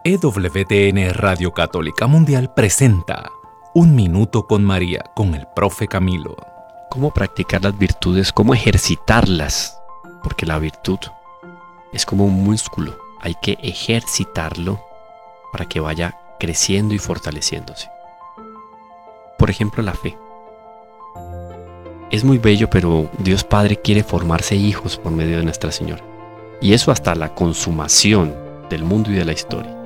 EWTN Radio Católica Mundial presenta Un Minuto con María con el Profe Camilo. ¿Cómo practicar las virtudes? ¿Cómo ejercitarlas? Porque la virtud es como un músculo. Hay que ejercitarlo para que vaya creciendo y fortaleciéndose. Por ejemplo, la fe. Es muy bello, pero Dios Padre quiere formarse hijos por medio de Nuestra Señora. Y eso hasta la consumación del mundo y de la historia.